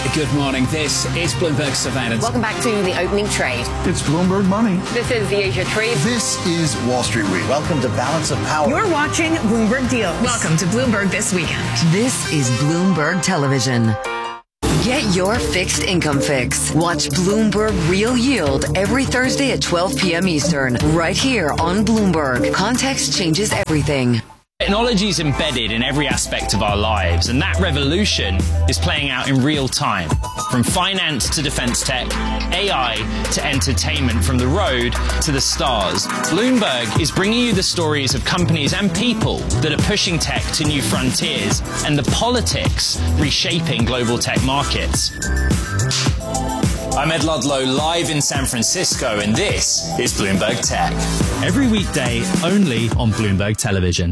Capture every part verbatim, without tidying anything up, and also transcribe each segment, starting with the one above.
Good morning. This is Bloomberg Surveillance. Welcome back to the opening trade. It's Bloomberg Money. This is the Asia Trade. This is Wall Street Week. Welcome to Balance of Power. You're watching Bloomberg Deals. Welcome to Bloomberg This Weekend. This is Bloomberg Television. Get your fixed income fix. Watch Bloomberg Real Yield every Thursday at twelve p.m. Eastern, right here on Bloomberg. Context changes everything. Technology is embedded in every aspect of our lives, and that revolution is playing out in real time. From finance to defense tech, A I to entertainment, from the road to the stars. Bloomberg is bringing you the stories of companies and people that are pushing tech to new frontiers, and the politics reshaping global tech markets. I'm Ed Ludlow, live in San Francisco, and this is Bloomberg Tech. Every weekday, only on Bloomberg Television.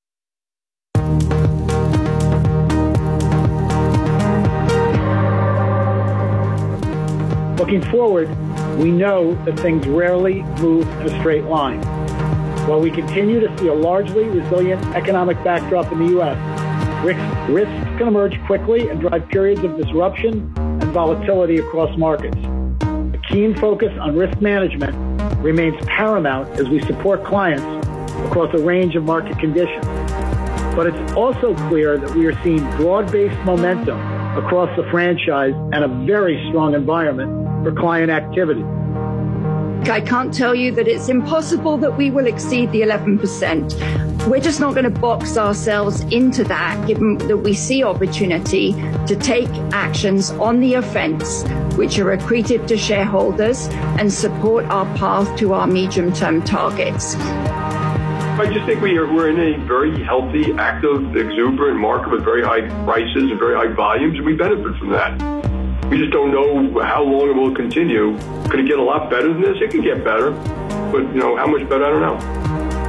Looking forward, we know that things rarely move in a straight line. While we continue to see a largely resilient economic backdrop in the U S, risks, risks can emerge quickly and drive periods of disruption and volatility across markets. A keen focus on risk management remains paramount as we support clients across a range of market conditions. But it's also clear that we are seeing broad-based momentum across the franchise and a very strong environment for client activity. I can't tell you that it's impossible that we will exceed the eleven percent. We're just not going to box ourselves into that, given that we see opportunity to take actions on the offense, which are accretive to shareholders and support our path to our medium-term targets. I just think we are, we're in a very healthy, active, exuberant market with very high prices and very high volumes, and we benefit from that. We just don't know how long it will continue. Could it get a lot better than this? It can get better, but you know how much better, I don't know.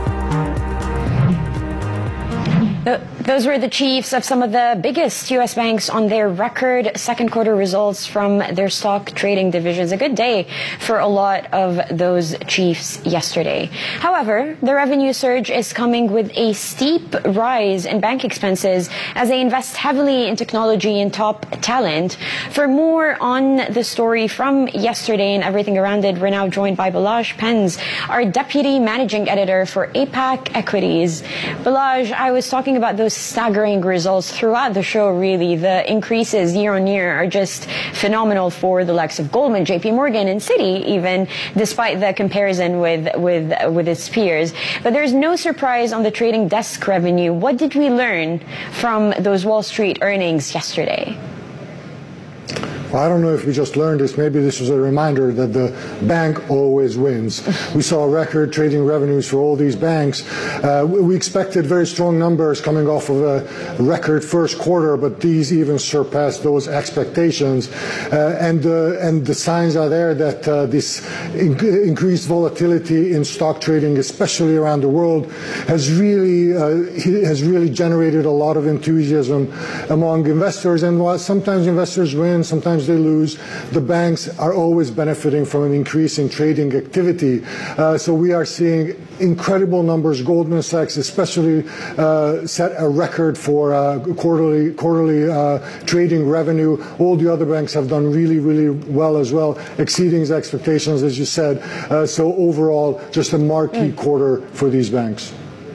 Those were the chiefs of some of the biggest U S banks on their record second quarter results from their stock trading divisions. A good day for a lot of those chiefs yesterday. However, the revenue surge is coming with a steep rise in bank expenses as they invest heavily in technology and top talent. For more on the story from yesterday and everything around it, we're now joined by Balazs Penz, our deputy managing editor for APAC Equities. Balazs, I was talking about those staggering results throughout the show, really. The increases year on year are just phenomenal for the likes of Goldman, J P Morgan, and Citi, even despite the comparison with, with, with its peers. But there's no surprise on the trading desk revenue. What did we learn from those Wall Street earnings yesterday? Well, I don't know if we just learned this. Maybe this was a reminder that the bank always wins. We saw record trading revenues for all these banks. Uh, we expected very strong numbers coming off of a record first quarter, but these even surpassed those expectations. Uh, and, uh, and the signs are there that uh, this in- increased volatility in stock trading, especially around the world, has really, uh, has really generated a lot of enthusiasm among investors. And while sometimes investors win, sometimes they lose, the banks are always benefiting from an increase in trading activity. Uh, so we are seeing incredible numbers. Goldman Sachs especially uh, set a record for uh, quarterly quarterly uh, trading revenue. All the other banks have done really, really well as well, exceeding expectations, as you said. Uh, so overall, just a marquee mm. quarter for these banks.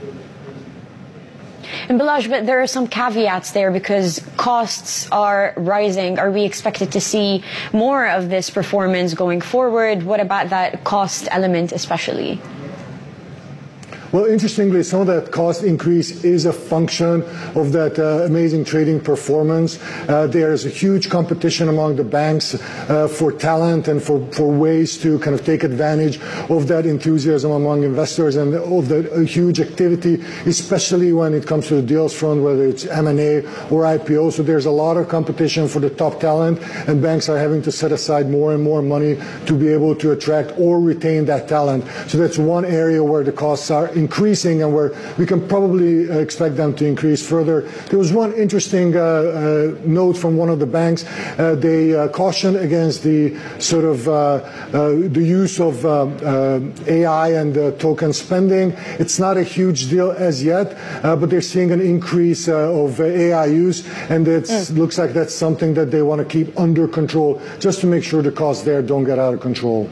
And Balazs, but there are some caveats there because costs are rising. Are we expected to see more of this performance going forward? What about that cost element especially? Well, interestingly, some of that cost increase is a function of that uh, amazing trading performance. Uh, there's a huge competition among the banks uh, for talent and for, for ways to kind of take advantage of that enthusiasm among investors and of the uh, huge activity, especially when it comes to the deals front, whether it's M and A or I P O. So there's a lot of competition for the top talent, and banks are having to set aside more and more money to be able to attract or retain that talent. So that's one area where the costs are increasing, and where we can probably expect them to increase further. There was one interesting uh, uh, note from one of the banks. Uh, they uh, cautioned against the sort of uh, uh, the use of uh, uh, A I and uh, token spending. It's not a huge deal as yet, uh, but they're seeing an increase uh, of uh, A I use, and it mm. looks like that's something that they want to keep under control, just to make sure the costs there don't get out of control.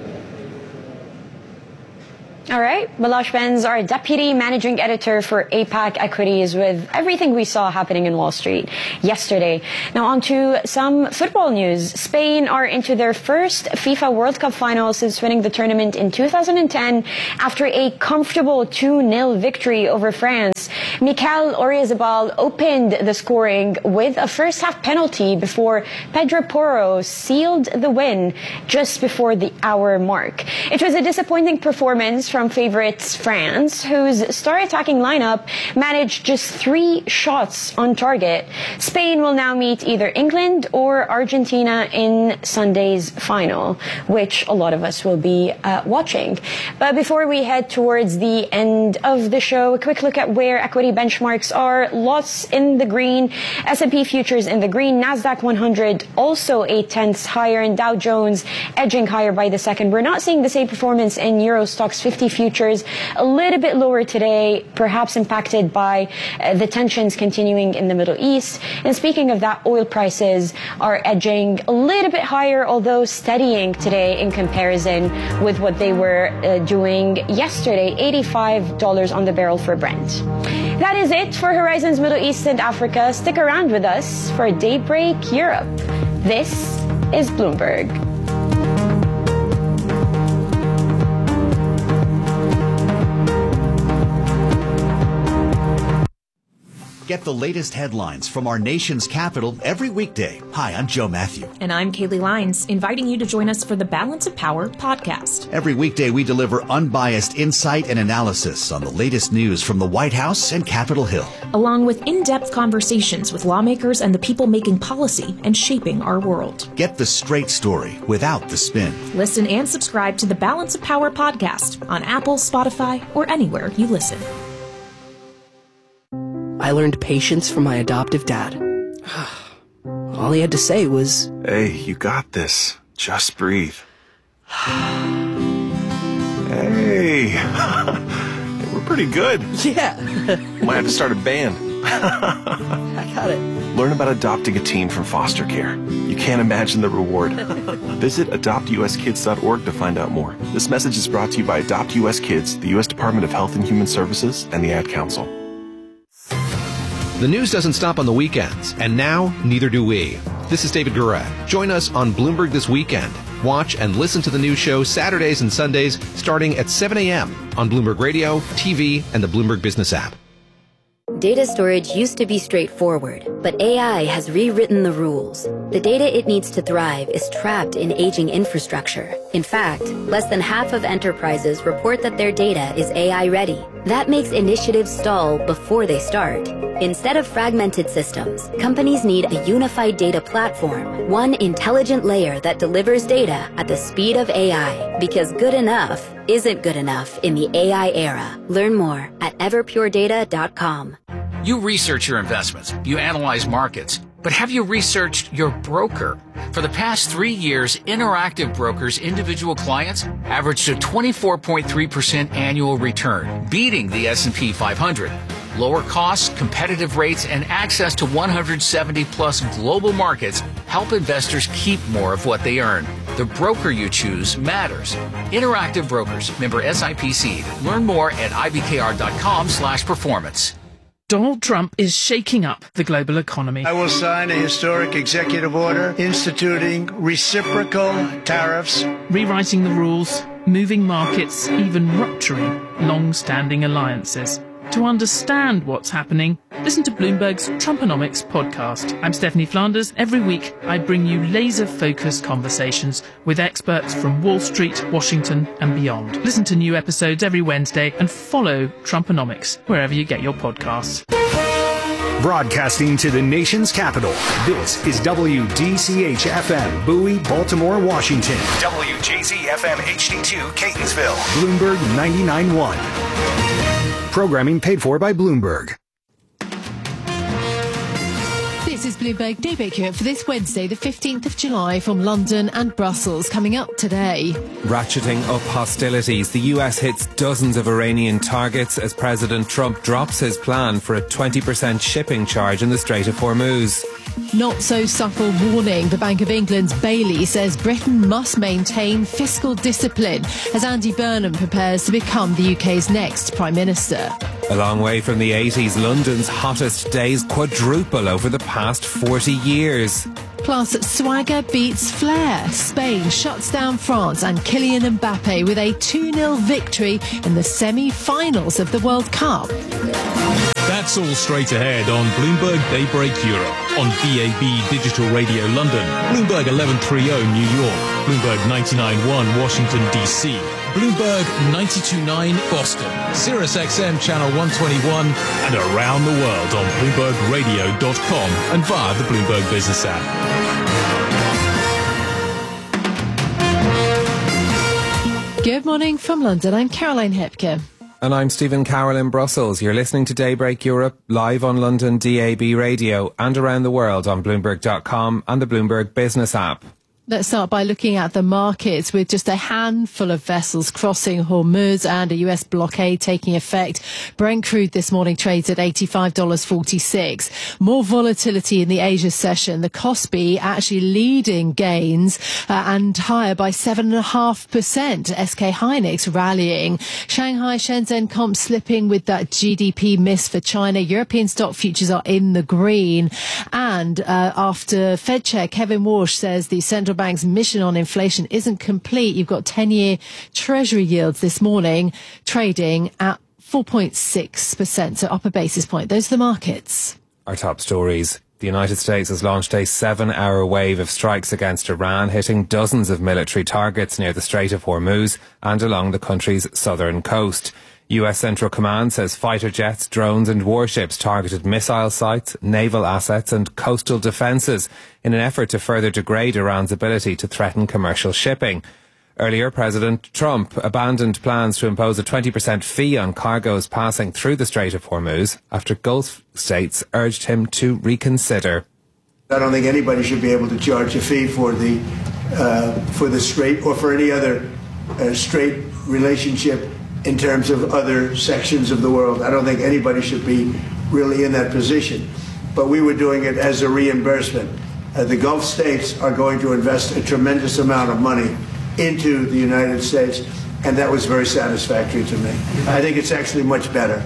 All right. Balazs Benz, our deputy managing editor for APAC Equities, with everything we saw happening in Wall Street yesterday. Now on to some football news. Spain are into their first FIFA World Cup final since winning the tournament in two thousand ten after a comfortable two nil victory over France. Mikel Oyarzabal opened the scoring with a first half penalty before Pedro Porro sealed the win just before the hour mark. It was a disappointing performance from favorites France, whose star attacking lineup managed just three shots on target. Spain will now meet either England or Argentina in Sunday's final, which a lot of us will be uh, watching. But before we head towards the end of the show, a quick look at where equity benchmarks are. Lots in the green, S and P futures in the green, NASDAQ one hundred also eight tenths higher, and Dow Jones edging higher by the second. We're not seeing the same performance in Euro Stoxx fifty futures, a little bit lower today, perhaps impacted by uh, the tensions continuing in the Middle East. And speaking of that, oil prices are edging a little bit higher, although steadying today in comparison with what they were uh, doing yesterday, eighty-five dollars on the barrel for Brent. That is it for Horizons Middle East and Africa. Stick around with us for Daybreak Europe. This is Bloomberg. Get the latest headlines from our nation's capital every weekday. Hi, I'm Joe Matthew. And I'm Kaylee Lines, inviting you to join us for the Balance of Power podcast. Every weekday, we deliver unbiased insight and analysis on the latest news from the White House and Capitol Hill, along with in-depth conversations with lawmakers and the people making policy and shaping our world. Get the straight story without the spin. Listen and subscribe to the Balance of Power podcast on Apple, Spotify, or anywhere you listen. I learned patience from my adoptive dad. All he had to say was, "Hey, you got this. Just breathe." Hey, we're pretty good. Yeah. Might have to start a band. I got it. Learn about adopting a teen from foster care. You can't imagine the reward. Visit adopt u s kids dot org to find out more. This message is brought to you by Adopt U S Kids, the U S Department of Health and Human Services, and the Ad Council. The news doesn't stop on the weekends, and now neither do we. This is David Gura. Join us on Bloomberg This Weekend. Watch and listen to the news show Saturdays and Sundays starting at seven a.m. on Bloomberg Radio, T V, and the Bloomberg Business app. Data storage used to be straightforward, but A I has rewritten the rules. The data it needs to thrive is trapped in aging infrastructure. In fact, less than half of enterprises report that their data is A I ready. That makes initiatives stall before they start. Instead of fragmented systems, companies need a unified data platform, one intelligent layer that delivers data at the speed of A I. Because good enough isn't good enough in the A I era. Learn more at everpure data dot com. You research your investments, you analyze markets, but have you researched your broker? For the past three years, Interactive Brokers' individual clients averaged a twenty-four point three percent annual return, beating the S and P five hundred. Lower costs, competitive rates, and access to one hundred seventy plus global markets help investors keep more of what they earn. The broker you choose matters. Interactive Brokers, member S I P C. Learn more at I B K R dot com slash performance. Donald Trump is shaking up the global economy. I will sign a historic executive order instituting reciprocal tariffs, rewriting the rules, moving markets, even rupturing long-standing alliances. To understand what's happening, listen to Bloomberg's Trumponomics podcast. I'm Stephanie Flanders. Every week, I bring you laser-focused conversations with experts from Wall Street, Washington, and beyond. Listen to new episodes every Wednesday and follow Trumponomics wherever you get your podcasts. Broadcasting to the nation's capital, this is W D C H F M, Bowie, Baltimore, Washington. W J Z F M H D two, Catonsville. Bloomberg ninety-nine point one. Programming paid for by Bloomberg. This is Bloomberg Daybreak Europe for this Wednesday, the fifteenth of July, from London and Brussels. Coming up today. Ratcheting up hostilities. The U S hits dozens of Iranian targets as President Trump drops his plan for a twenty percent shipping charge in the Strait of Hormuz. Not so subtle warning. The Bank of England's Bailey says Britain must maintain fiscal discipline as Andy Burnham prepares to become the U K's next Prime Minister. A long way from the eighties, London's hottest days quadruple over the past forty years. Plus, swagger beats flair. Spain shuts down France and Kylian Mbappe with a two nil victory in the semi-finals of the World Cup. That's all straight ahead on Bloomberg Daybreak Europe, on D A B Digital Radio London, Bloomberg eleven thirty New York, Bloomberg ninety-nine point one Washington D C, Bloomberg ninety-two point nine Boston, Sirius X M Channel one twenty-one, and around the world on Bloomberg Radio dot com and via the Bloomberg Business app. Good morning from London. I'm Caroline Hepke. And I'm Stephen Carroll in Brussels. You're listening to Daybreak Europe, live on London D A B Radio and around the world on Bloomberg dot com and the Bloomberg Business app. Let's start by looking at the markets, with just a handful of vessels crossing Hormuz and a U S blockade taking effect. Brent crude this morning trades at eighty-five dollars and forty-six cents. More volatility in the Asia session. The Kospi actually leading gains uh, and higher by seven point five percent. S K Hynix rallying. Shanghai Shenzhen comp slipping with that G D P miss for China. European stock futures are in the green. And uh, after Fed Chair Kevin Walsh says the central bank's mission on inflation isn't complete, you've got ten-year Treasury yields this morning trading at four point six percent, so up a basis point. Those are the markets. Our top stories. The United States has launched a seven-hour wave of strikes against Iran, hitting dozens of military targets near the Strait of Hormuz and along the country's southern coast. U S Central Command says fighter jets, drones and warships targeted missile sites, naval assets and coastal defences in an effort to further degrade Iran's ability to threaten commercial shipping. Earlier, President Trump abandoned plans to impose a twenty percent fee on cargoes passing through the Strait of Hormuz after Gulf states urged him to reconsider. I don't think anybody should be able to charge a fee for the uh, for the Strait or for any other uh, Strait relationship in terms of other sections of the world. I don't think anybody should be really in that position. But we were doing it as a reimbursement. Uh, the Gulf states are going to invest a tremendous amount of money into the United States, and that was very satisfactory to me. I think it's actually much better.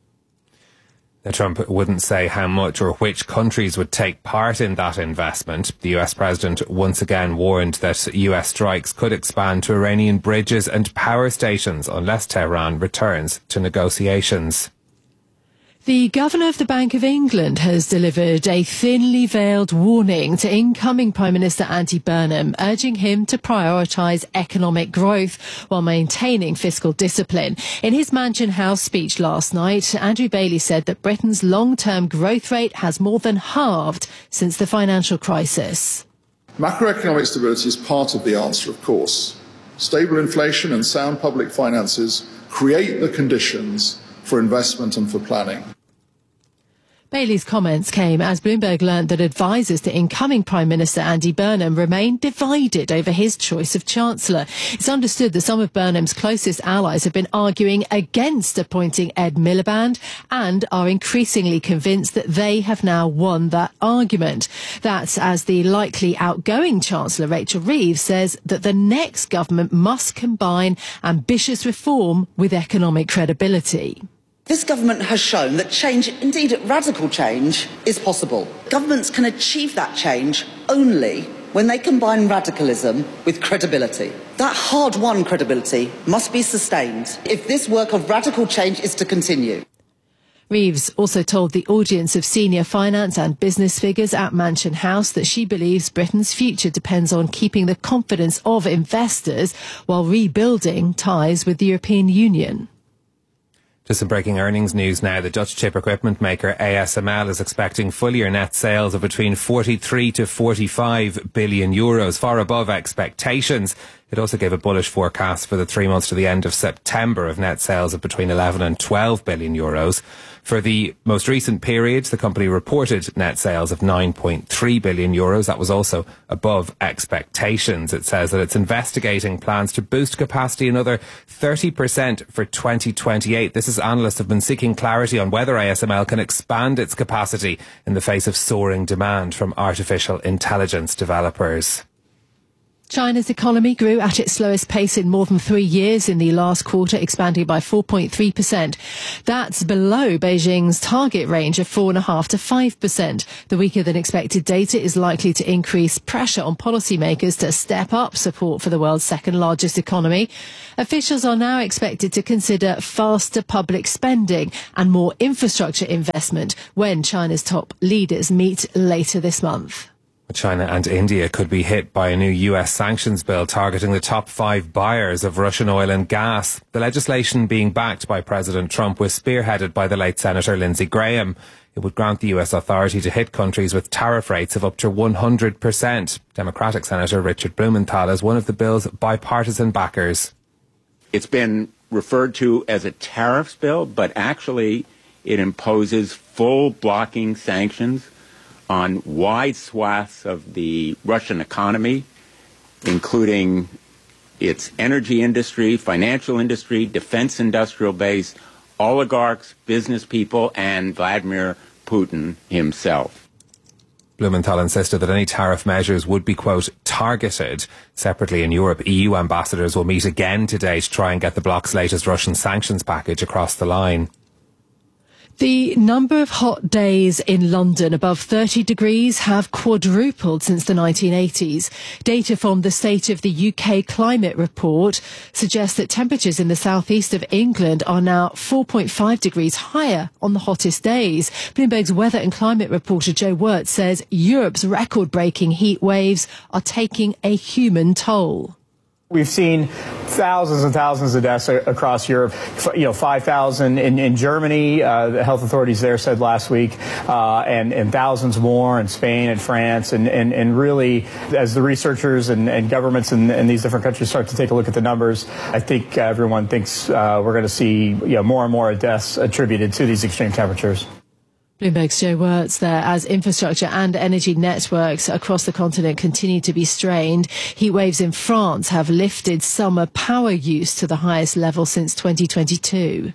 Now, Trump wouldn't say how much or which countries would take part in that investment. The U S president once again warned that U S strikes could expand to Iranian bridges and power stations unless Tehran returns to negotiations. The Governor of the Bank of England has delivered a thinly veiled warning to incoming Prime Minister Andy Burnham, urging him to prioritise economic growth while maintaining fiscal discipline. In his Mansion House speech last night, Andrew Bailey said that Britain's long-term growth rate has more than halved since the financial crisis. Macroeconomic stability is part of the answer, of course. Stable inflation and sound public finances create the conditions for investment and for planning. Bailey's comments came as Bloomberg learned that advisers to incoming Prime Minister Andy Burnham remain divided over his choice of Chancellor. It's understood that some of Burnham's closest allies have been arguing against appointing Ed Miliband and are increasingly convinced that they have now won that argument. That's as the likely outgoing Chancellor, Rachel Reeves, says that the next government must combine ambitious reform with economic credibility. This government has shown that change, indeed radical change, is possible. Governments can achieve that change only when they combine radicalism with credibility. That hard-won credibility must be sustained if this work of radical change is to continue. Reeves also told the audience of senior finance and business figures at Mansion House that she believes Britain's future depends on keeping the confidence of investors while rebuilding ties with the European Union. Just some breaking earnings news now. The Dutch chip equipment maker A S M L is expecting full-year net sales of between forty-three to forty-five billion euros, far above expectations. It also gave a bullish forecast for the three months to the end of September of net sales of between eleven and twelve billion euros. For the most recent period, the company reported net sales of nine point three billion euros. That was also above expectations. It says that it's investigating plans to boost capacity another thirty percent for twenty twenty-eight. This is analysts have been seeking clarity on whether A S M L can expand its capacity in the face of soaring demand from artificial intelligence developers. China's economy grew at its slowest pace in more than three years in the last quarter, expanding by four point three percent. That's below Beijing's target range of four point five to five percent. The weaker than expected data is likely to increase pressure on policymakers to step up support for the world's second largest economy. Officials are now expected to consider faster public spending and more infrastructure investment when China's top leaders meet later this month. China and India could be hit by a new U S sanctions bill targeting the top five buyers of Russian oil and gas. The legislation being backed by President Trump was spearheaded by the late Senator Lindsey Graham. It would grant the U S authority to hit countries with tariff rates of up to one hundred percent. Democratic Senator Richard Blumenthal is one of the bill's bipartisan backers. It's been referred to as a tariffs bill, but actually it imposes full blocking sanctions on wide swaths of the Russian economy, including its energy industry, financial industry, defense industrial base, oligarchs, business people, and Vladimir Putin himself. Blumenthal insisted that any tariff measures would be, quote, targeted. Separately in Europe, E U ambassadors will meet again today to try and get the bloc's latest Russian sanctions package across the line. The number of hot days in London above thirty degrees have quadrupled since the nineteen eighties. Data from the State of the U K Climate Report suggests that temperatures in the southeast of England are now four point five degrees higher on the hottest days. Bloomberg's weather and climate reporter Joe Wirtz says Europe's record-breaking heat waves are taking a human toll. We've seen thousands and thousands of deaths across Europe. You know, five thousand in, in Germany, uh, the health authorities there said last week, uh, and, and thousands more in Spain and France. And, and, and really, as the researchers and, and governments in, in these different countries start to take a look at the numbers, I think everyone thinks uh, we're going to see you know, more and more deaths attributed to these extreme temperatures. Bloomberg's Joe Wirtz there. As infrastructure and energy networks across the continent continue to be strained, heat waves in France have lifted summer power use to the highest level since twenty twenty-two.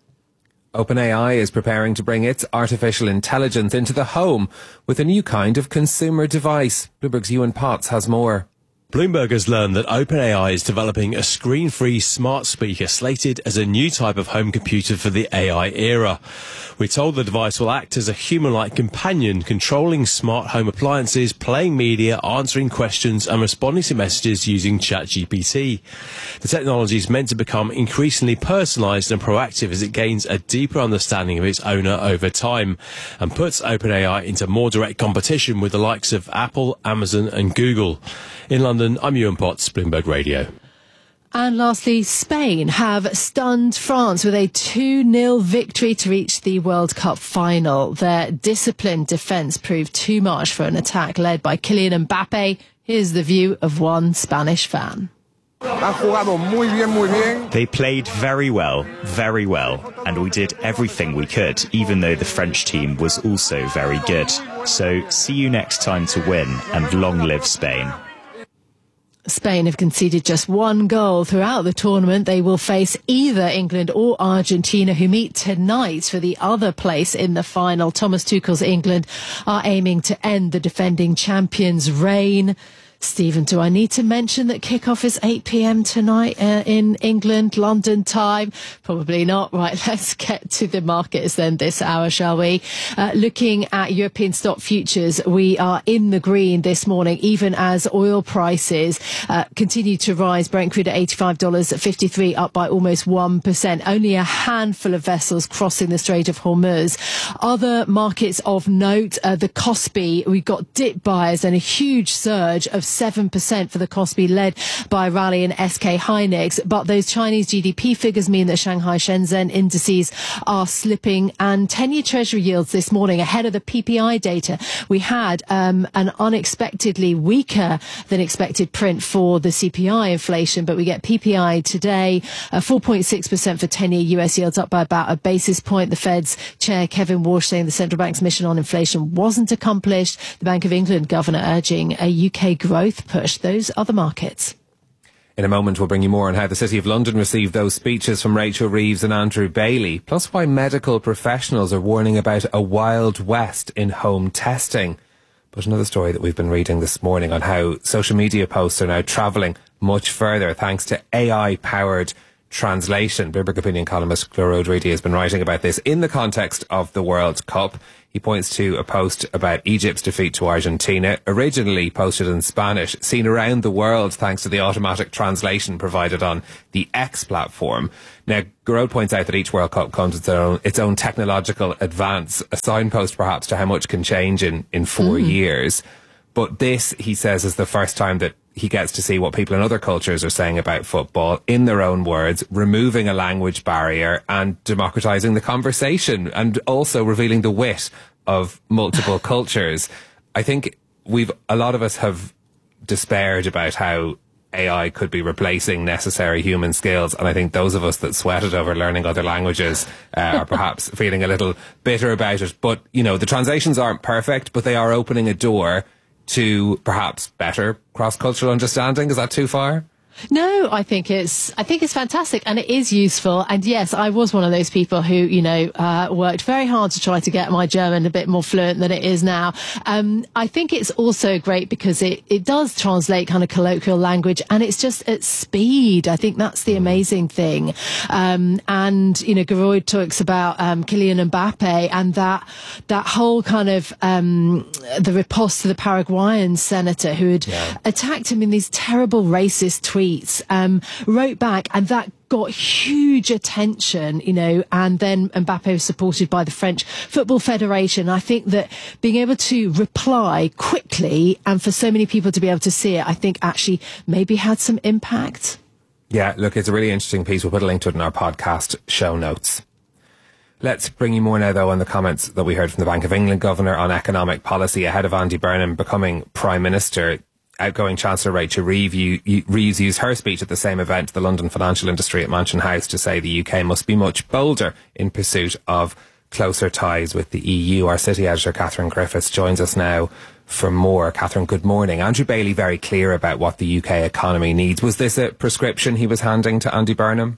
OpenAI is preparing to bring its artificial intelligence into the home with a new kind of consumer device. Bloomberg's Ewan Potts has more. Bloomberg has learned that OpenAI is developing a screen-free smart speaker slated as a new type of home computer for the A I era. We're told the device will act as a human-like companion, controlling smart home appliances, playing media, answering questions and responding to messages using ChatGPT. The technology is meant to become increasingly personalised and proactive as it gains a deeper understanding of its owner over time and puts OpenAI into more direct competition with the likes of Apple, Amazon and Google. In London, I'm Ewan Potts, Bloomberg Radio. And lastly, Spain have stunned France with a two nil victory to reach the World Cup final. Their disciplined defence proved too much for an attack led by Kylian Mbappe. Here's the view of one Spanish fan. They played very well, very well, and we did everything we could, even though the French team was also very good. So see you next time to win, and long live Spain. Spain have conceded just one goal throughout the tournament. They will face either England or Argentina, who meet tonight for the other place in the final. Thomas Tuchel's England are aiming to end the defending champions' reign. Stephen, do I need to mention that kickoff is eight p.m. tonight uh, in England, London time? Probably not. Right, let's get to the markets then this hour, shall we? Uh, looking at European stock futures, we are in the green this morning, even as oil prices uh, continue to rise. Brent crude at eighty-five dollars fifty-three, up by almost one percent. Only a handful of vessels crossing the Strait of Hormuz. Other markets of note, uh, the Kospi, we've got dip buyers and a huge surge of seven percent for the Kospi, led by a rally in S K Hynix. But those Chinese G D P figures mean that Shanghai Shenzhen indices are slipping, and ten-year Treasury yields this morning ahead of the P P I data. We had um, an unexpectedly weaker than expected print for the C P I inflation, but we get P P I today, uh, four point six percent for ten-year U S yields, up by about a basis point. The Fed's chair, Kevin Walsh, saying the central bank's mission on inflation wasn't accomplished. The Bank of England governor urging a U K growth push. Those are the markets. In a moment, we'll bring you more on how the City of London received those speeches from Rachel Reeves and Andrew Bailey, plus why medical professionals are warning about a wild west in home testing. But another story that we've been reading this morning on how social media posts are now travelling much further thanks to A I-powered translation. Bloomberg opinion columnist Clora O'Doherty has been writing about this in the context of the World Cup. He points to a post about Egypt's defeat to Argentina, originally posted in Spanish, seen around the world thanks to the automatic translation provided on the X platform. Now, Garode points out that each World Cup comes with its own, its own technological advance, a signpost perhaps to how much can change in, in four mm. years. But this, he says, is the first time that he gets to see what people in other cultures are saying about football in their own words, removing a language barrier and democratizing the conversation, and also revealing the wit of multiple cultures. I think we've, a lot of us have despaired about how A I could be replacing necessary human skills. And I think those of us that sweated over learning other languages uh, are perhaps feeling a little bitter about it. But, you know, the translations aren't perfect, but they are opening a door to perhaps better cross-cultural understanding. Is that too far? No, I think it's I think it's fantastic, and it is useful. And yes, I was one of those people who, you know, uh, worked very hard to try to get my German a bit more fluent than it is now. Um, I think it's also great because it, it does translate kind of colloquial language, and it's just at speed. I think that's the amazing thing. Um, and, you know, Garode talks about um, Kylian Mbappe and that that whole kind of um, the riposte to the Paraguayan senator who had yeah. attacked him in these terrible racist tweets. Um, wrote back, and that got huge attention, you know, and then Mbappe was supported by the French Football Federation. I think that being able to reply quickly and for so many people to be able to see it, I think actually maybe had some impact. Yeah, look, it's a really interesting piece. We'll put a link to it in our podcast show notes. Let's bring you more now, though, on the comments that we heard from the Bank of England governor on economic policy ahead of Andy Burnham becoming Prime Minister. Outgoing Chancellor Rachel Reeves used her speech at the same event, the London financial industry at Mansion House, to say the U K must be much bolder in pursuit of closer ties with the E U. Our city editor, Catherine Griffiths, joins us now for more. Catherine, good morning. Andrew Bailey very clear about what the U K economy needs. Was this a prescription he was handing to Andy Burnham?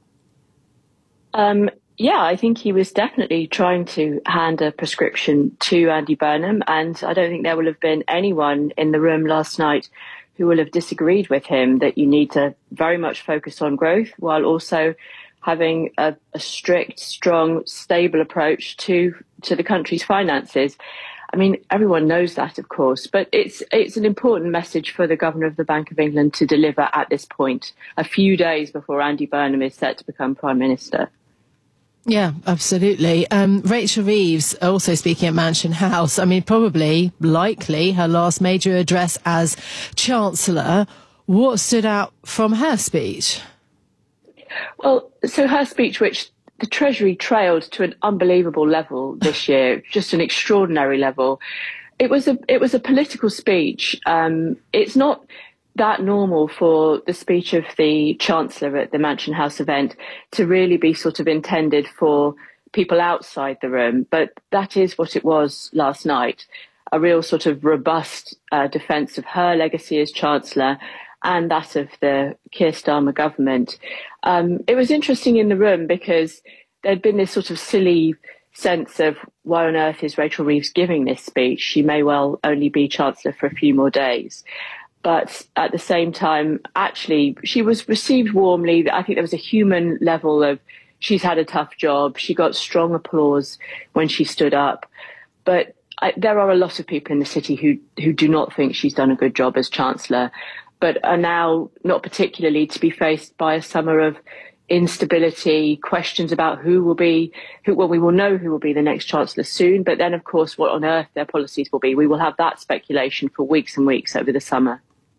Um, yeah, I think he was definitely trying to hand a prescription to Andy Burnham, and I don't think there will have been anyone in the room last night who will have disagreed with him that you need to very much focus on growth while also having a, a strict, strong, stable approach to to the country's finances. I mean, everyone knows that, of course, but it's it's an important message for the Governor of the Bank of England to deliver at this point, a few days before Andy Burnham is set to become Prime Minister. Yeah, absolutely. Um, Rachel Reeves also speaking at Mansion House. I mean, probably, likely, her last major address as Chancellor. What stood out from her speech? Well, so her speech, which the Treasury trailed to an unbelievable level this year, just an extraordinary level. It was a it was a political speech. Um, it's not that normal for the speech of the Chancellor at the Mansion House event to really be sort of intended for people outside the room, but that is what it was last night, a real sort of robust uh, defence of her legacy as Chancellor and that of the Keir Starmer government. Um, it was interesting in the room because there'd been this sort of silly sense of why on earth is Rachel Reeves giving this speech? She may well only be Chancellor for a few more days. But at the same time, actually, she was received warmly. I think there was a human level of she's had a tough job. She got strong applause when she stood up. But I, there are a lot of people in the city who, who do not think she's done a good job as Chancellor, but are now not particularly to be faced by a summer of instability, questions about who will be, who, well, we will know who will be the next Chancellor soon, but then, of course, what on earth their policies will be. We will have that speculation for weeks and weeks over the summer.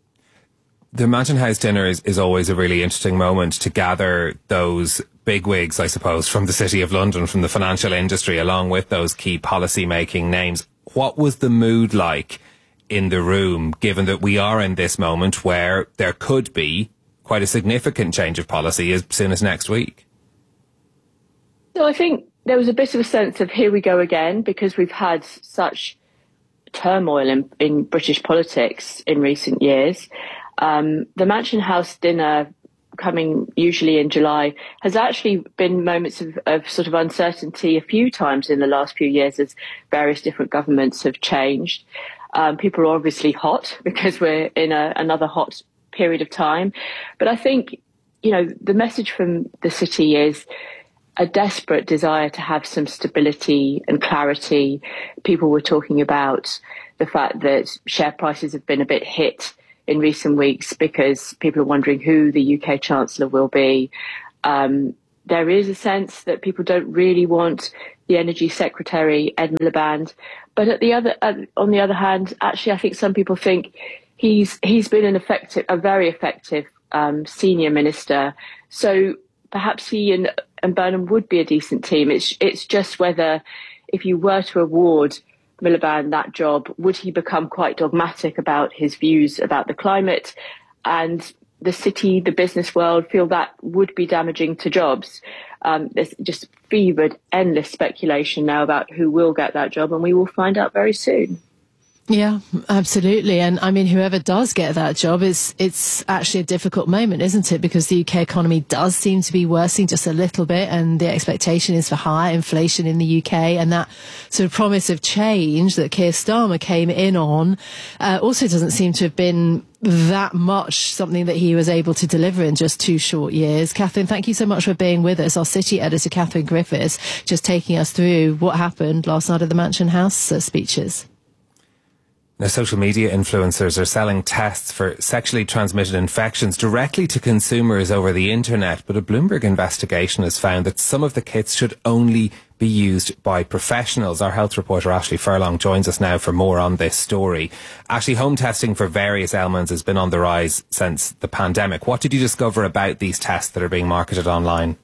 The Mansion House dinner is, is always a really interesting moment to gather those bigwigs, I suppose, from the City of London, from the financial industry, along with those key policy-making names. What was the mood like in the room, given that we are in this moment where there could be quite a significant change of policy as soon as next week? So I think there was a bit of a sense of here we go again, because we've had such turmoil in, in British politics in recent years. Um, the Mansion House dinner, coming usually in July, has actually been moments of, of sort of uncertainty a few times in the last few years as various different governments have changed. Um, people are obviously hot because we're in a, another hot period of time. But I think, you know, the message from the city is a desperate desire to have some stability and clarity. People were talking about the fact that share prices have been a bit hit in recent weeks because people are wondering who the U K Chancellor will be. Um, there is a sense that people don't really want the Energy Secretary, Ed Miliband. But at the other, uh, on the other hand, actually, I think some people think he's he's been an effective, a very effective um, senior minister. So perhaps he and, and Burnham would be a decent team. It's it's just whether, if you were to award Miliband that job, would he become quite dogmatic about his views about the climate, and the city, the business world feel that would be damaging to jobs. Um, there's just fevered, endless speculation now about who will get that job, and we will find out very soon. Yeah, absolutely. And I mean, whoever does get that job, is it's actually a difficult moment, isn't it? Because the U K economy does seem to be worsening just a little bit, and the expectation is for higher inflation in the U K. And that sort of promise of change that Keir Starmer came in on uh, also doesn't seem to have been that much something that he was able to deliver in just two short years. Catherine, thank you so much for being with us. Our city editor, Catherine Griffiths, just taking us through what happened last night at the Mansion House uh, speeches. Now, social media influencers are selling tests for sexually transmitted infections directly to consumers over the internet, but a Bloomberg investigation has found that some of the kits should only be used by professionals. Our health reporter Ashley Furlong joins us now for more on this story. Ashley, home testing for various ailments has been on the rise since the pandemic. What did you discover about these tests that are being marketed online?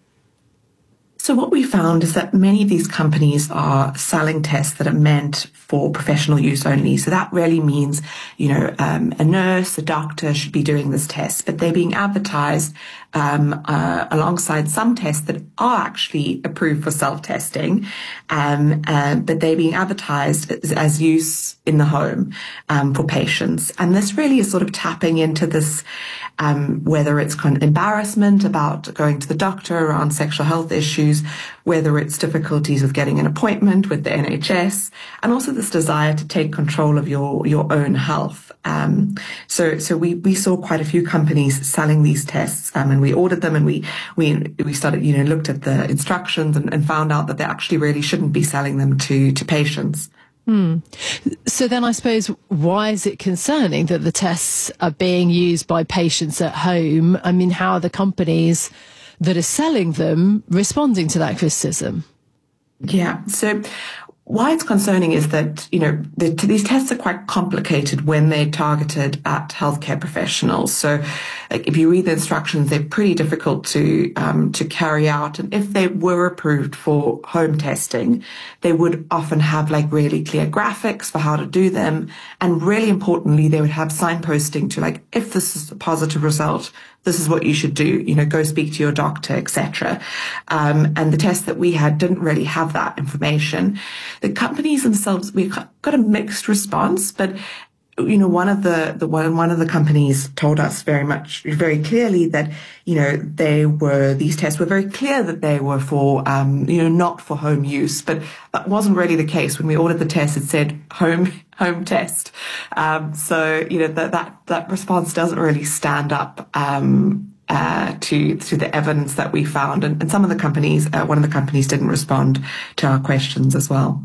So what we found is that many of these companies are selling tests that are meant for professional use only. So that really means, you know, um, a nurse, a doctor should be doing this test, but they're being advertised um, uh, alongside some tests that are actually approved for self-testing, um, uh, but they're being advertised as, as use in the home um, for patients. And this really is sort of tapping into this, um, whether it's kind of embarrassment about going to the doctor around sexual health issues, whether it's difficulties with getting an appointment with the N H S, and also this desire to take control of your, your own health. Um, so, so we, we saw quite a few companies selling these tests, um, and we ordered them, and we, we, we started, you know, looked at the instructions and, and found out that they actually really shouldn't be selling them to, to patients. Hmm. So then I suppose, why is it concerning that the tests are being used by patients at home? I mean, how are the companies that are selling them responding to that criticism? Yeah. So why it's concerning is that, you know, the, these tests are quite complicated when they're targeted at healthcare professionals. So, like, if you read the instructions, they're pretty difficult to um, to carry out. And if they were approved for home testing, they would often have like really clear graphics for how to do them. And really importantly, they would have signposting to, like, if this is a positive result, this is what you should do, you know, go speak to your doctor, et cetera. Um, and the tests that we had didn't really have that information. The companies themselves, we got a mixed response, but, you know, one of the, the one, one of the companies told us very much, very clearly that, you know, they were, these tests were very clear that they were for, um, you know, not for home use, but that wasn't really the case. When we ordered the test, it said home, home test. Um, so, you know, that, that, that response doesn't really stand up, um, uh, to, to the evidence that we found. And, and some of the companies, uh, one of the companies didn't respond to our questions as well.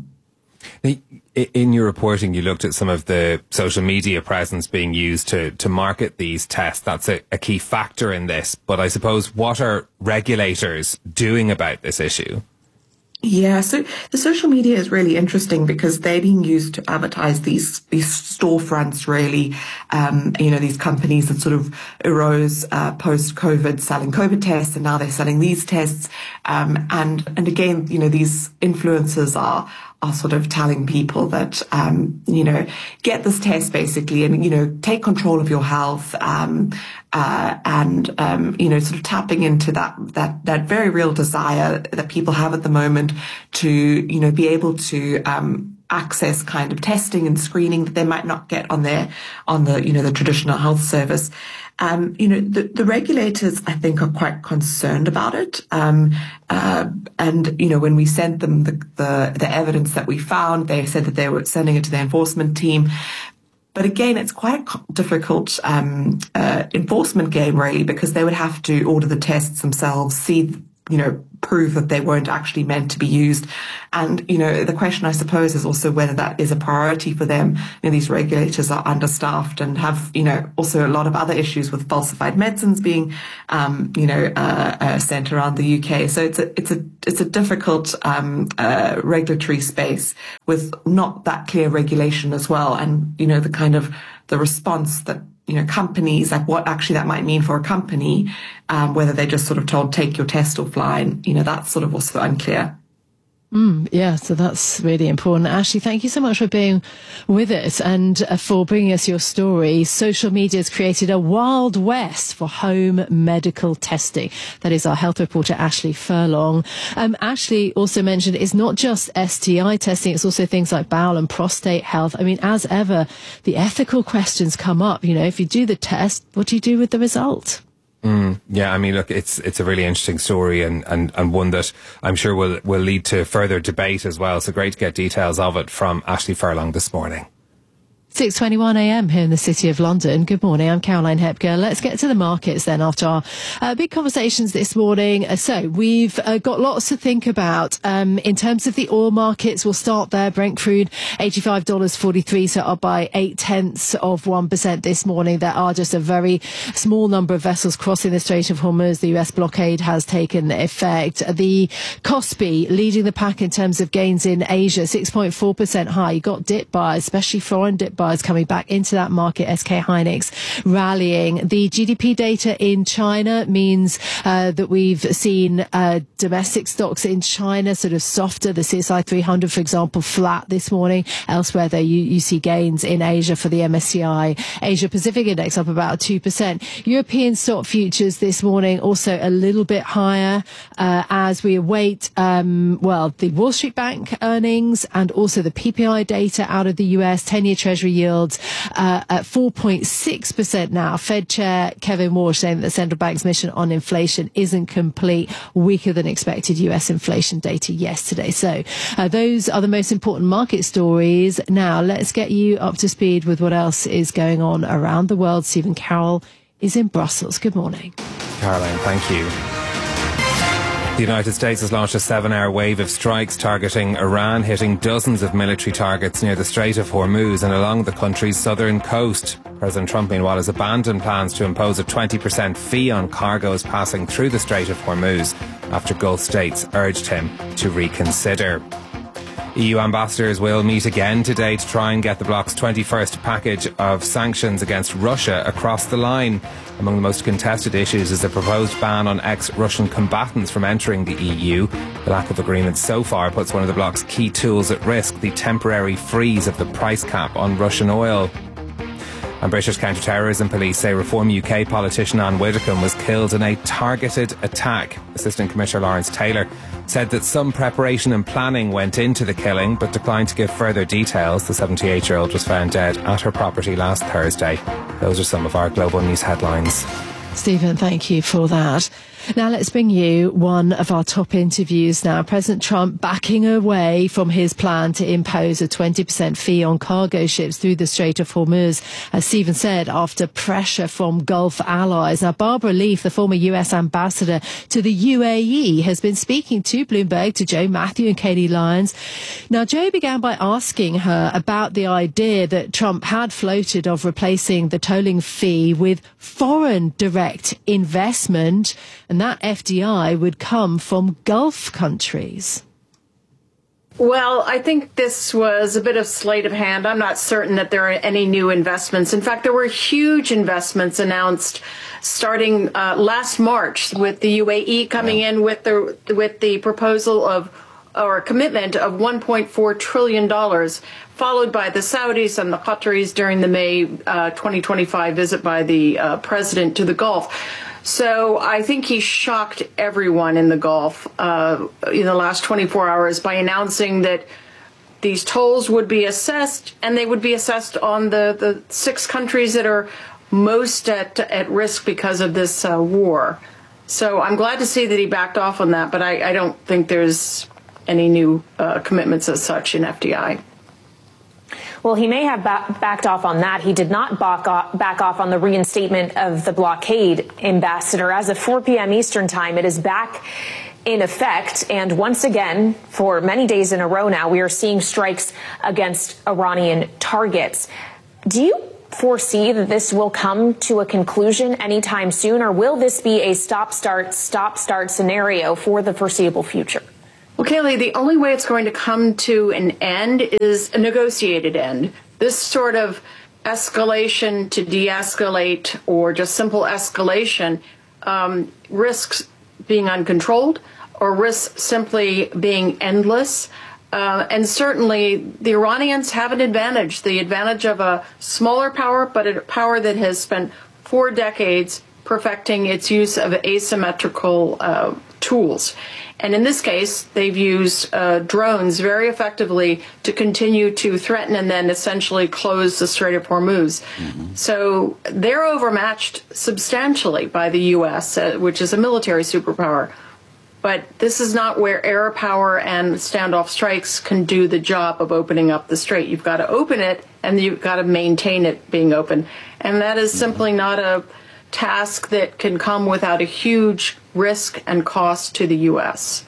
In your reporting, you looked at some of the social media presence being used to, to market these tests. That's a, a key factor in this. But I suppose, what are regulators doing about this issue? Yeah, so the social media is really interesting because they're being used to advertise these these storefronts, really. Um, you know, these companies that sort of arose uh, post-COVID, selling COVID tests, and now they're selling these tests. Um, and and again, you know, these influencers are are sort of telling people that, um, you know, get this test basically and, you know, take control of your health, um, uh, and, um, you know, sort of tapping into that, that, that very real desire that people have at the moment to, you know, be able to, um, access kind of testing and screening that they might not get on their, on the, you know, the traditional health service. Um, you know, the, the regulators, I think, are quite concerned about it. Um, uh, and, you know, when we sent them the, the, the evidence that we found, they said that they were sending it to the enforcement team. But again, it's quite a difficult um, uh, enforcement game, really, because they would have to order the tests themselves, see, you know, prove that they weren't actually meant to be used. And, you know, the question, I suppose, is also whether that is a priority for them. You know, these regulators are understaffed and have, you know, also a lot of other issues with falsified medicines being, um, you know, uh, uh, sent around the U K. So it's a, it's a, it's a difficult, um, uh, regulatory space with not that clear regulation as well. And, you know, the kind of the response that, you know, companies, like what actually that might mean for a company, um, whether they're just sort of told, take your test offline, you know, that's sort of also unclear. Mm, yeah, so that's really important. Ashley, thank you so much for being with us and uh, for bringing us your story. Social media has created a wild west for home medical testing. That is our health reporter, Ashley Furlong. Um, Ashley also mentioned it's not just S T I testing, it's also things like bowel and prostate health. I mean, as ever, the ethical questions come up. You know, if you do the test, what do you do with the result? Mm, yeah, I mean, look, it's it's a really interesting story and, and, and one that I'm sure will will lead to further debate as well. So great to get details of it from Ashley Furlong this morning. six twenty-one a m here in the City of London. Good morning, I'm Caroline Hepker. Let's get to the markets then after our uh, big conversations this morning. Uh, so we've uh, got lots to think about. Um, in terms of the oil markets, we'll start there. Brent crude, eighty-five dollars forty-three, so up by eight tenths of one percent this morning. There are just a very small number of vessels crossing the Strait of Hormuz. The U S blockade has taken effect. The Kospi leading the pack in terms of gains in Asia, six point four percent high. You got dip buyers, especially foreign dip buyers coming back into that market. S K Hynix rallying. The G D P data in China means uh, that we've seen uh, domestic stocks in China sort of softer. The C S I three hundred, for example, flat this morning. Elsewhere, though, you, you see gains in Asia for the M S C I. Asia Pacific Index up about two percent. European stock futures this morning also a little bit higher uh, as we await, um, well, the Wall Street Bank earnings and also the P P I data out of the U S. ten-year Treasury yields uh, at four point six percent now. Fed Chair Kevin Warsh saying that the central bank's mission on inflation isn't complete. Weaker than expected U S inflation data yesterday. So uh, those are the most important market stories. Now let's get you up to speed with what else is going on around the world. Stephen Carroll is in Brussels. Good morning. Caroline, thank you. The United States has launched a seven-hour wave of strikes targeting Iran, hitting dozens of military targets near the Strait of Hormuz and along the country's southern coast. President Trump, meanwhile, has abandoned plans to impose a twenty percent fee on cargoes passing through the Strait of Hormuz after Gulf states urged him to reconsider. E U ambassadors will meet again today to try and get the bloc's twenty-first package of sanctions against Russia across the line. Among the most contested issues is a proposed ban on ex-Russian combatants from entering the E U. The lack of agreement so far puts one of the bloc's key tools at risk, the temporary freeze of the price cap on Russian oil. And British counter-terrorism police say Reform U K politician Anne Widdecombe was killed in a targeted attack. Assistant Commissioner Lawrence Taylor said that some preparation and planning went into the killing, but declined to give further details. The seventy-eight-year-old was found dead at her property last Thursday. Those are some of our global news headlines. Stephen, thank you for that. Now let's bring you one of our top interviews now. President Trump backing away from his plan to impose a twenty percent fee on cargo ships through the Strait of Hormuz, as Stephen said, after pressure from Gulf allies. Now, Barbara Leaf, the former U S ambassador to the U A E, has been speaking to Bloomberg, to Joe Matthew and Katie Lyons. Now, Joe began by asking her about the idea that Trump had floated of replacing the tolling fee with foreign direct investment, and that F D I would come from Gulf countries. Well, I think this was a bit of sleight of hand. I'm not certain that there are any new investments. In fact, there were huge investments announced starting uh, last March, with the U A E coming in with the with the proposal of or a commitment of one point four trillion dollars, followed by the Saudis and the Qataris during the May uh, twenty twenty-five visit by the uh, president to the Gulf. So I think he shocked everyone in the Gulf uh, in the last twenty-four hours by announcing that these tolls would be assessed, and they would be assessed on the, the six countries that are most at, at risk because of this uh, war. So I'm glad to see that he backed off on that, but I, I don't think there's any new uh, commitments as such in F D I. Well, he may have ba- backed off on that. He did not back off, back off on the reinstatement of the blockade, Ambassador. As of four p.m. Eastern time, it is back in effect. And once again, for many days in a row now, we are seeing strikes against Iranian targets. Do you foresee that this will come to a conclusion anytime soon, or will this be a stop-start, stop-start scenario for the foreseeable future? Well, Kayleigh, the only way it's going to come to an end is a negotiated end. This sort of escalation to de-escalate, or just simple escalation, um, risks being uncontrolled or risks simply being endless. Uh, and certainly the Iranians have an advantage, the advantage of a smaller power, but a power that has spent four decades perfecting its use of asymmetrical uh, tools. And in this case, they've used uh, drones very effectively to continue to threaten and then essentially close the Strait of Hormuz. Mm-hmm. So they're overmatched substantially by the U S, uh, which is a military superpower. But this is not where air power and standoff strikes can do the job of opening up the strait. You've got to open it, and you've got to maintain it being open. And that is simply not a task that can come without a huge risk and cost to the U S.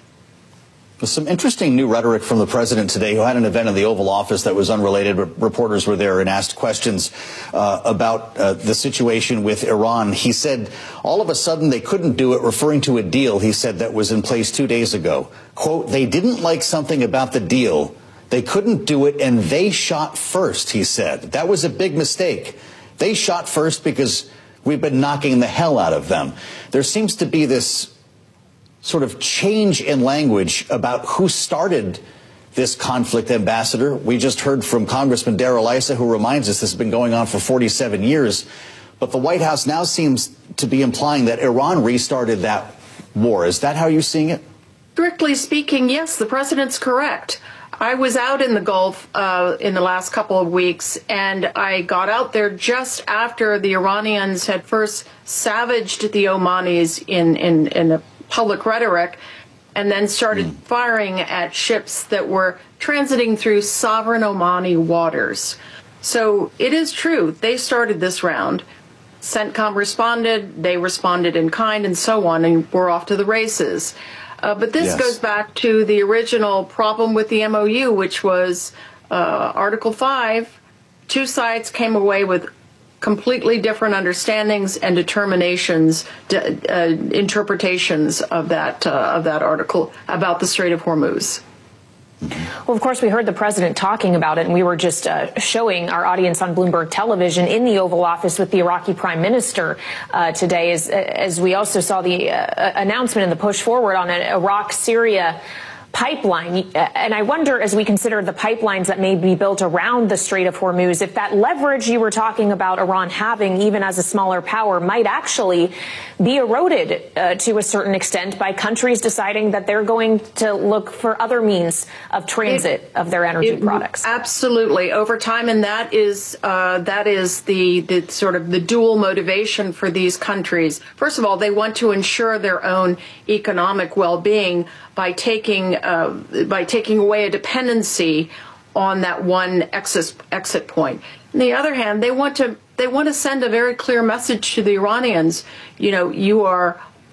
Some interesting new rhetoric from the president today, who had an event in the Oval Office that was unrelated, but reporters were there and asked questions uh, about uh, the situation with Iran. He said all of a sudden they couldn't do it, referring to a deal, he said, that was in place two days ago. Quote, they didn't like something about the deal. They couldn't do it, and they shot first, he said. That was a big mistake. They shot first because we've been knocking the hell out of them. There seems to be this sort of change in language about who started this conflict, Ambassador. We just heard from Congressman Darrell Issa, who reminds us this has been going on for forty-seven years. But the White House now seems to be implying that Iran restarted that war. Is that how you're seeing it? Strictly speaking, yes, the president's correct. I was out in the Gulf uh, in the last couple of weeks, and I got out there just after the Iranians had first savaged the Omanis in, in, in a public rhetoric, and then started mm. firing at ships that were transiting through sovereign Omani waters. So it is true, they started this round. CENTCOM responded, they responded in kind, and so on, and we're off to the races. Uh, but this yes. goes back to the original problem with the M O U, which was uh, Article five. Two sides came away with completely different understandings and determinations, uh, interpretations of that uh, of that article about the Strait of Hormuz. Well, of course, we heard the president talking about it, and we were just uh, showing our audience on Bloomberg Television in the Oval Office with the Iraqi prime minister uh, today, as, as we also saw the uh, announcement and the push forward on an Iraq-Syria pipeline. And I wonder, as we consider the pipelines that may be built around the Strait of Hormuz, if that leverage you were talking about Iran having, even as a smaller power, might actually be eroded uh, to a certain extent by countries deciding that they're going to look for other means of transit it, of their energy it, products. Absolutely, over time, and that is uh, that is the, the sort of the dual motivation for these countries. First of all, they want to ensure their own economic well-being by taking uh, by taking away a dependency on that one exit exit point. On the other hand, they want to they want to send a very clear message to the Iranians. You know, you are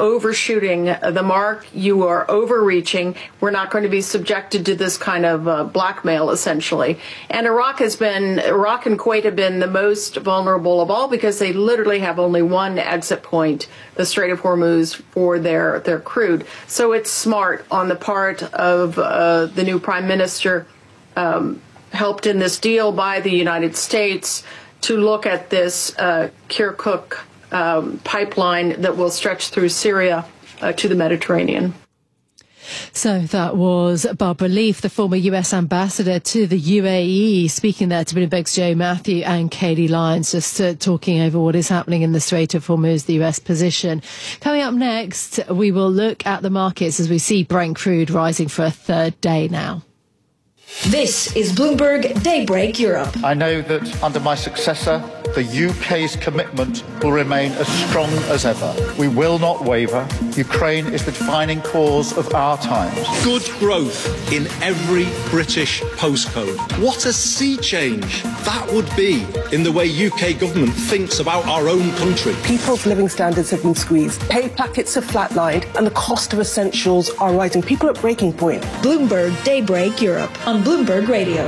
overshooting the mark. You are overreaching. We're not going to be subjected to this kind of uh, blackmail, essentially. And Iraq has been, Iraq and Kuwait have been the most vulnerable of all because they literally have only one exit point, the Strait of Hormuz, for their, their crude. So it's smart on the part of uh, the new prime minister, um, helped in this deal by the United States, to look at this uh, Kirkuk um, pipeline that will stretch through Syria uh, to the Mediterranean. So that was Barbara Leaf, the former U S ambassador to the U A E, speaking there to Bloomberg's Joe Matthew and Katie Lyons, just uh, talking over what is happening in the Strait of Hormuz, the U S position. Coming up next, we will look at the markets as we see Brent crude rising for a third day now. This is Bloomberg Daybreak Europe. I know that under my successor, the U K's commitment will remain as strong as ever. We will not waver. Ukraine is the defining cause of our times. Good growth in every British postcode. What a sea change that would be in the way U K government thinks about our own country. People's living standards have been squeezed. Pay packets have flatlined and the cost of essentials are rising. People at breaking point. Bloomberg Daybreak Europe on Bloomberg Radio.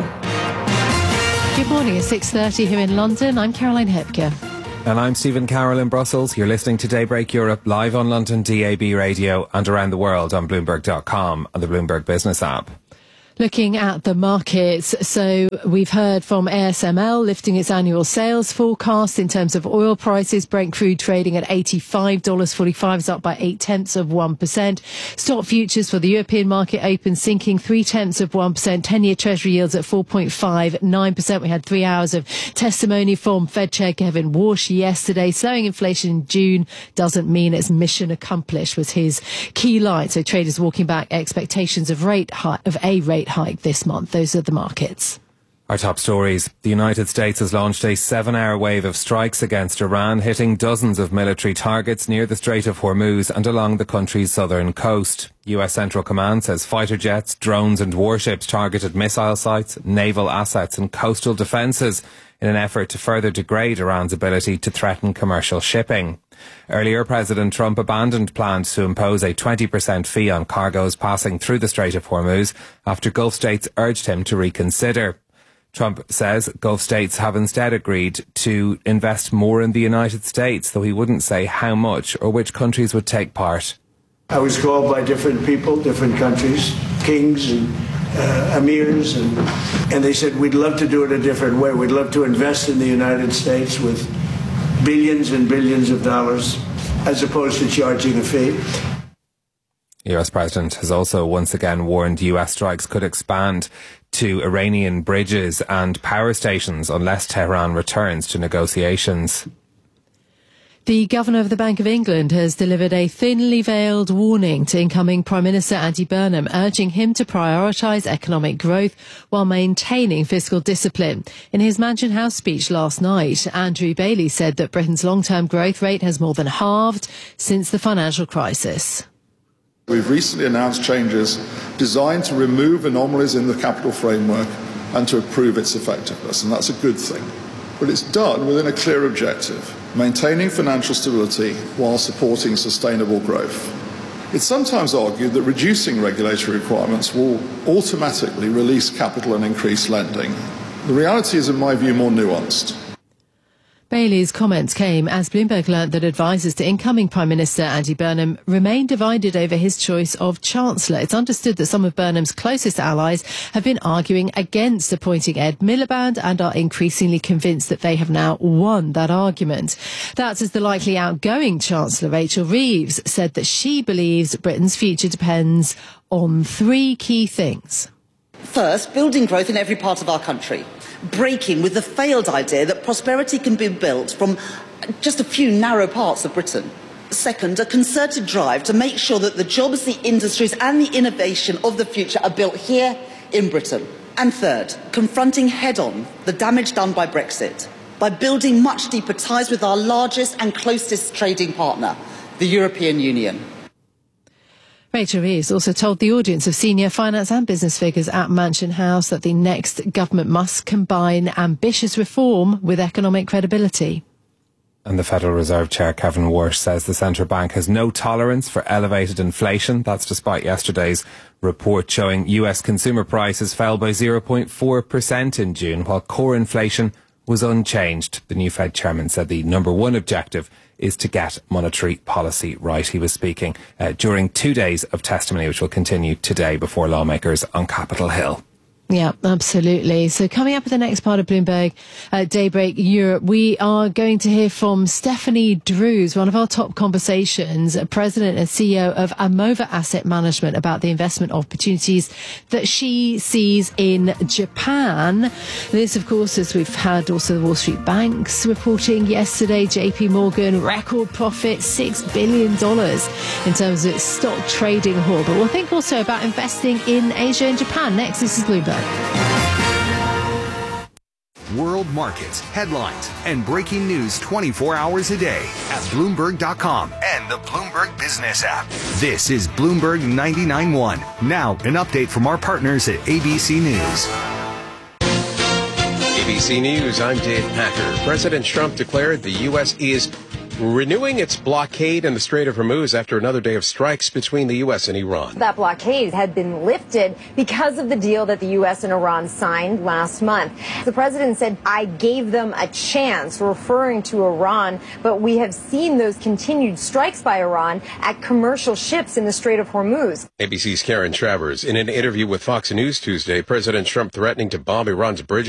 Good morning, it's six thirty here in London. I'm Caroline Hepker. And I'm Stephen Carroll in Brussels. You're listening to Daybreak Europe live on London D A B radio and around the world on Bloomberg dot com and the Bloomberg Business app. Looking at the markets, so we've heard from A S M L lifting its annual sales forecast in terms of oil prices. Brent crude trading at eighty-five dollars forty-five is up by eight tenths of one percent. Stock futures for the European market open sinking three tenths of one percent. ten-year Treasury yields at four point five nine percent. We had three hours of testimony from Fed Chair Kevin Warsh yesterday. Slowing inflation in June doesn't mean it's mission accomplished, was his key line. So traders walking back expectations of rate hi- of a rate hike this month. Those are the markets. Our top stories. The United States has launched a seven-hour wave of strikes against Iran, hitting dozens of military targets near the Strait of Hormuz and along the country's southern coast. U S Central Command says fighter jets, drones and warships targeted missile sites, naval assets and coastal defences in an effort to further degrade Iran's ability to threaten commercial shipping. Earlier, President Trump abandoned plans to impose a twenty percent fee on cargoes passing through the Strait of Hormuz after Gulf states urged him to reconsider. Trump says Gulf states have instead agreed to invest more in the United States, though he wouldn't say how much or which countries would take part. I was called by different people, different countries, kings and uh, emirs, and, and they said, we'd love to do it a different way. We'd love to invest in the United States with billions and billions of dollars as opposed to charging a fee. U S President has also once again warned U S strikes could expand to Iranian bridges and power stations unless Tehran returns to negotiations. The Governor of the Bank of England has delivered a thinly veiled warning to incoming Prime Minister Andy Burnham, urging him to prioritise economic growth while maintaining fiscal discipline. In his Mansion House speech last night, Andrew Bailey said that Britain's long-term growth rate has more than halved since the financial crisis. We've recently announced changes designed to remove anomalies in the capital framework and to improve its effectiveness, and that's a good thing. But it's done within a clear objective: maintaining financial stability while supporting sustainable growth. It's sometimes argued that reducing regulatory requirements will automatically release capital and increase lending. The reality is, in my view, more nuanced. Bailey's comments came as Bloomberg learnt that advisers to incoming Prime Minister Andy Burnham remain divided over his choice of Chancellor. It's understood that some of Burnham's closest allies have been arguing against appointing Ed Miliband and are increasingly convinced that they have now won that argument. That's as the likely outgoing Chancellor, Rachel Reeves, said that she believes Britain's future depends on three key things. First, building growth in every part of our country. Breaking with the failed idea that prosperity can be built from just a few narrow parts of Britain. Second, a concerted drive to make sure that the jobs, the industries and the innovation of the future are built here in Britain. And third, confronting head-on the damage done by Brexit by building much deeper ties with our largest and closest trading partner, the European Union. Rachel Reeves also told the audience of senior finance and business figures at Mansion House that the next government must combine ambitious reform with economic credibility. And the Federal Reserve Chair, Kevin Warsh, says the central bank has no tolerance for elevated inflation. That's despite yesterday's report showing U S consumer prices fell by zero point four percent in June, while core inflation was unchanged. The new Fed chairman said the number one objective is to get monetary policy right. He was speaking uh, during two days of testimony, which will continue today before lawmakers on Capitol Hill. Yeah, absolutely. So coming up at the next part of Bloomberg uh, Daybreak Europe, we are going to hear from Stephanie Drews, one of our top conversations, President and C E O of Amova Asset Management, about the investment opportunities that she sees in Japan. This, of course, as we've had also the Wall Street banks reporting yesterday, J P Morgan, record profit, six billion dollars in terms of its stock trading haul. But we'll think also about investing in Asia and Japan. Next, this is Bloomberg. World markets, headlines, and breaking news twenty-four hours a day at Bloomberg dot com and the Bloomberg Business app. This is Bloomberg ninety-nine point one. Now, an update from our partners at A B C News. A B C News, I'm Dave Packer. President Trump declared the U S is renewing its blockade in the Strait of Hormuz after another day of strikes between the U S and Iran. That blockade had been lifted because of the deal that the U S and Iran signed last month. The president said, I gave them a chance, referring to Iran, but we have seen those continued strikes by Iran at commercial ships in the Strait of Hormuz. A B C's Karen Travers. In an interview with Fox News Tuesday, President Trump threatening to bomb Iran's bridges